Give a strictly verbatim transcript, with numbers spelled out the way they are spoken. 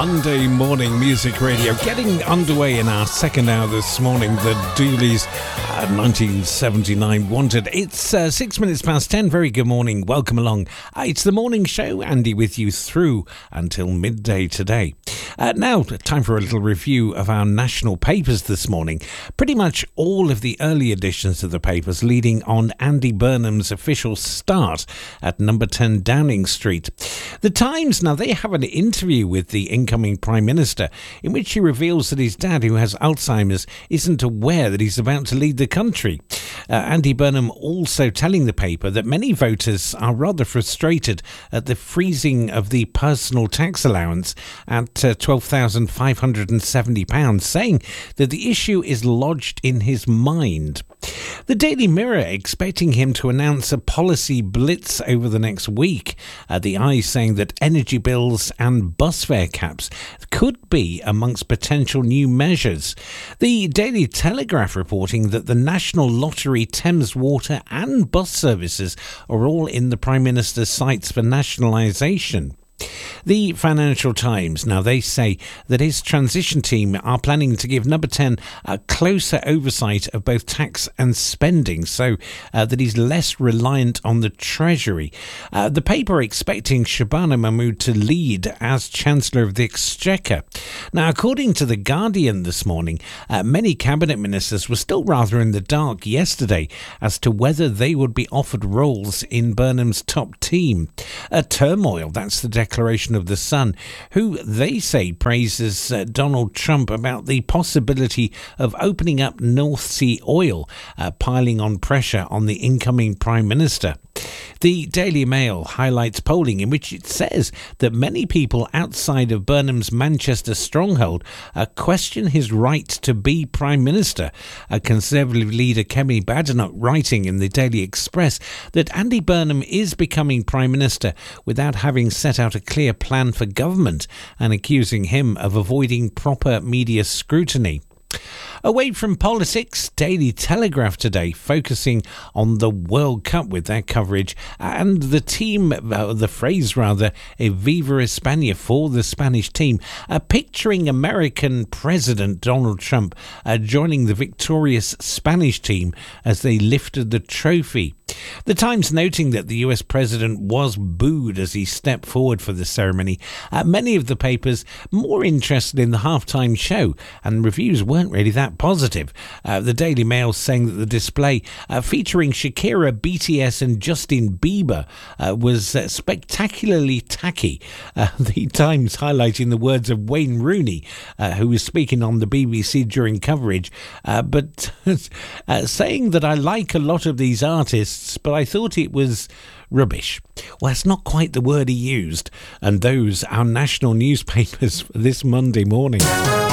Monday morning music radio getting underway in our second hour this morning. The Dooleys, uh, nineteen seventy-nine Wanted. It's uh, six minutes past ten. Very good morning. Welcome along. Uh, it's the morning show. Andy with you through until midday today. Uh, now, time for a little review of our national papers this morning. Pretty much all of the early editions of the papers leading on Andy Burnham's official start at number ten Downing Street. The Times, now they have an interview with the incoming Prime Minister in which he reveals that his dad, who has Alzheimer's, isn't aware that he's about to lead the country. Uh, Andy Burnham also telling the paper that many voters are rather frustrated at the freezing of the personal tax allowance at uh, twelve thousand five hundred seventy pounds, saying that the issue is lodged in his mind. The Daily Mirror expecting him to announce a policy blitz over the next week. Uh, the Eye saying that energy bills and bus fare caps could be amongst potential new measures. The Daily Telegraph reporting that the National Lottery, Thames Water and bus services are all in the Prime Minister's sights for nationalisation. The Financial Times, now they say that his transition team are planning to give number ten a closer oversight of both tax and spending so uh, that he's less reliant on the Treasury. Uh, the paper expecting Shabana Mahmood to lead as Chancellor of the Exchequer. Now, according to The Guardian this morning, uh, many cabinet ministers were still rather in the dark yesterday as to whether they would be offered roles in Burnham's top team. A turmoil, that's the declaration of The Sun, who they say praises uh, Donald Trump about the possibility of opening up North Sea oil, uh, piling on pressure on the incoming Prime Minister. The Daily Mail highlights polling in which it says that many people outside of Burnham's Manchester stronghold uh, question his right to be Prime Minister. A Conservative leader, Kemi Badenoch, writing in the Daily Express that Andy Burnham is becoming Prime Minister without having set out a clear plan for government and accusing him of avoiding proper media scrutiny. Away from politics, Daily Telegraph today focusing on the World Cup with their coverage and the team, uh, the phrase rather, a Viva España for the Spanish team, uh, picturing American President Donald Trump uh, joining the victorious Spanish team as they lifted the trophy. The Times noting that the U S president was booed as he stepped forward for the ceremony. Uh, many of the papers more interested in the halftime show, and reviews weren't really that positive. Uh, the Daily Mail saying that the display uh, featuring Shakira, B T S and Justin Bieber uh, was uh, spectacularly tacky. Uh, the Times highlighting the words of Wayne Rooney, uh, who was speaking on the B B C during coverage, uh, but uh, saying that I like a lot of these artists, but I thought it was rubbish. Well, that's not quite the word he used. And those are national newspapers for this Monday morning.